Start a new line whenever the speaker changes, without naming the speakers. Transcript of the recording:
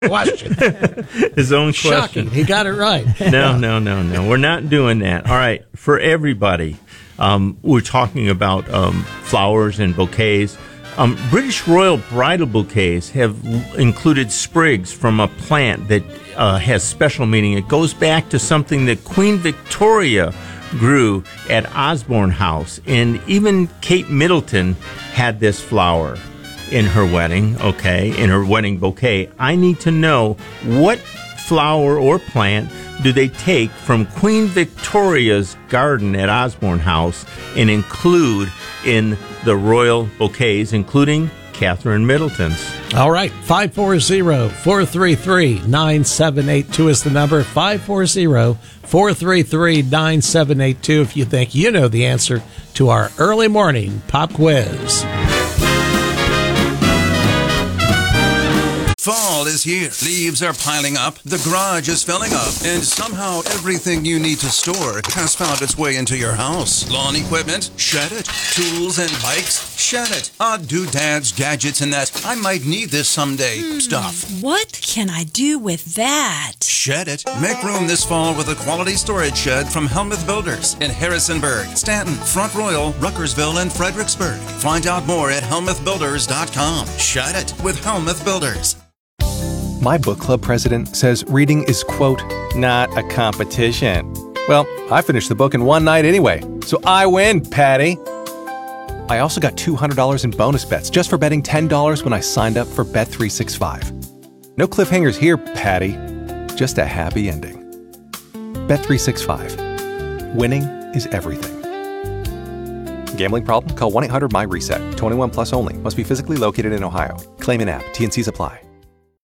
question.
His own
Shocking.
question.
He got it right.
No. We're not doing that. All right. For everybody, we're talking about flowers and bouquets. British Royal bridal bouquets have included sprigs from a plant that has special meaning. It goes back to something that Queen Victoria grew at Osborne House. And even Kate Middleton had this flower in her wedding, in her wedding bouquet. I need to know what flower or plant do they take from Queen Victoria's garden at Osborne House and include in the royal bouquets, including Catherine Middleton's.
All right, 540-433-9782 is the number, 540-433-9782 if you think you know the answer to our early morning pop quiz.
Fall is here. Leaves are piling up. The garage is filling up. And somehow everything you need to store has found its way into your house. Lawn equipment? Shed it. Tools and bikes? Shed it. Odd doodads, gadgets, and that I might need this someday stuff.
What can I do with that?
Shed it. Make room this fall with a quality storage shed from Helmuth Builders in Harrisonburg, Stanton, Front Royal, Ruckersville, and Fredericksburg. Find out more at helmuthbuilders.com. Shed it with Helmuth Builders.
My book club president says reading is, quote, not a competition. Well, I finished the book in one night anyway, so I win, Patty. I also got $200 in bonus bets just for betting $10 when I signed up for Bet365. No cliffhangers here, Patty. Just a happy ending. Bet365. Winning is everything. Gambling problem? Call 1-800-MY-RESET. 21 plus only. Must be physically located in Ohio. Claim in app. T&Cs apply.